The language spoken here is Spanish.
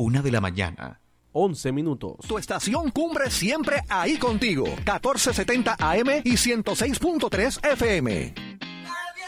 1:00 a.m. Tu estación Cumbre siempre ahí contigo. 1470 AM y 106.3 FM.